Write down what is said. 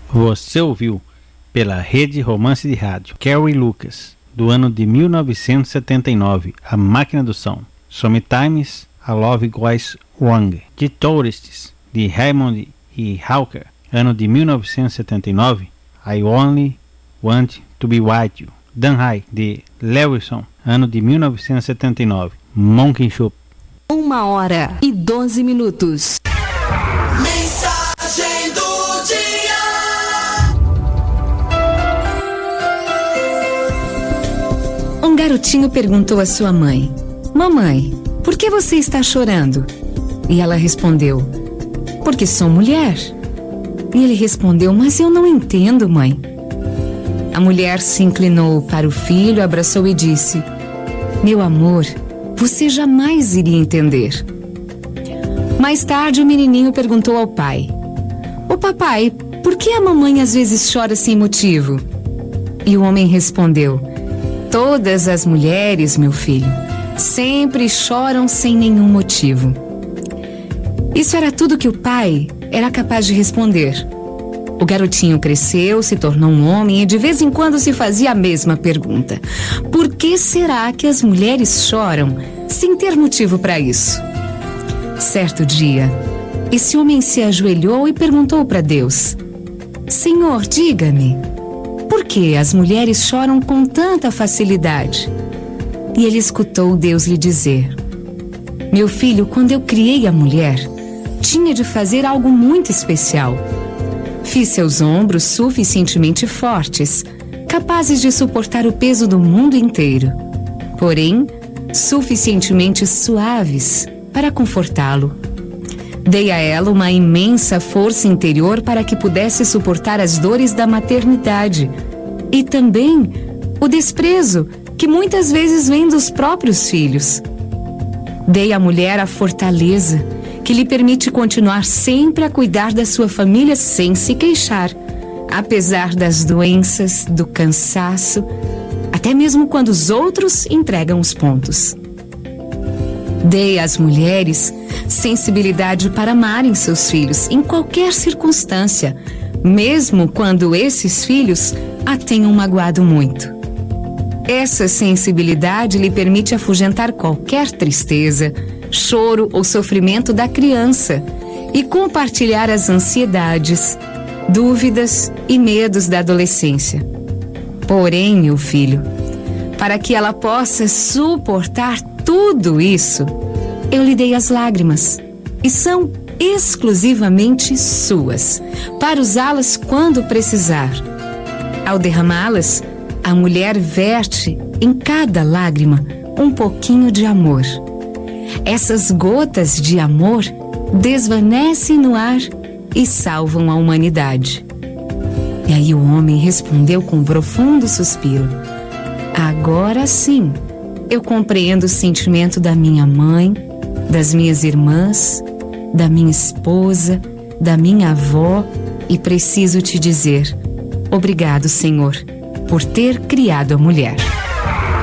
Você ouviu pela Rede Romance de Rádio Carrie Lucas, do ano de 1979, A Máquina do Som. Sometimes a Love Goes Wrong, de Tourists, de Raymond e Hawker, ano de 1979, I Only Want to Be With You. Dan High, de Lewison, ano de 1979, Monkey Shop. 1h12. Mensagem do dia. Um garotinho perguntou à sua mãe: Mamãe, por que você está chorando? E ela respondeu: Porque sou mulher. E ele respondeu: Mas eu não entendo, mãe. A mulher se inclinou para o filho, abraçou e disse: Meu amor, você jamais iria entender. Mais tarde, o menininho perguntou ao pai: Ô papai, por que a mamãe às vezes chora sem motivo? E o homem respondeu: Todas as mulheres, meu filho, sempre choram sem nenhum motivo. Isso era tudo que o pai era capaz de responder. O garotinho cresceu, se tornou um homem e de vez em quando se fazia a mesma pergunta: por que será que as mulheres choram sem ter motivo para isso? Certo dia, esse homem se ajoelhou e perguntou para Deus: Senhor, diga-me, por que as mulheres choram com tanta facilidade? E ele escutou Deus lhe dizer: Meu filho, quando eu criei a mulher, tinha de fazer algo muito especial. Fiz seus ombros suficientemente fortes, capazes de suportar o peso do mundo inteiro, porém, suficientemente suaves para confortá-lo. Dei a ela uma imensa força interior para que pudesse suportar as dores da maternidade e também o desprezo que muitas vezes vem dos próprios filhos. Dei à mulher a fortaleza que lhe permite continuar sempre a cuidar da sua família sem se queixar, apesar das doenças, do cansaço, até mesmo quando os outros entregam os pontos. Dei às mulheres sensibilidade para amarem seus filhos em qualquer circunstância, mesmo quando esses filhos a tenham magoado muito. Essa sensibilidade lhe permite afugentar qualquer tristeza, choro ou sofrimento da criança e compartilhar as ansiedades, dúvidas e medos da adolescência. Porém, meu filho, para que ela possa suportar tudo isso, eu lhe dei as lágrimas e são exclusivamente suas, para usá-las quando precisar. Ao derramá-las, a mulher verte em cada lágrima um pouquinho de amor. Essas gotas de amor desvanecem no ar e salvam a humanidade. E aí o homem respondeu com um profundo suspiro: Agora sim, eu compreendo o sentimento da minha mãe, das minhas irmãs, da minha esposa, da minha avó e preciso te dizer: obrigado, Senhor, por ter criado a mulher.